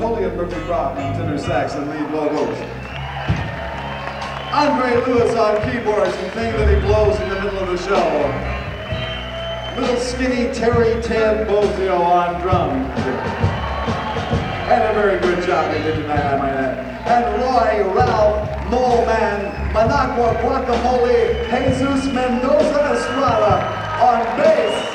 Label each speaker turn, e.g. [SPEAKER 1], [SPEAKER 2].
[SPEAKER 1] Napoleon Murphy Brock on tenor sax and lead vocals. Andre Lewis on keyboards and thing that he blows in the middle of the show. Little skinny Terry Ted Bozio on drums. And a very good job he did tonight, I might add. And Roy, Ralph, Mole Man, Managua Guacamole, Jesus Mendoza Estrada on bass.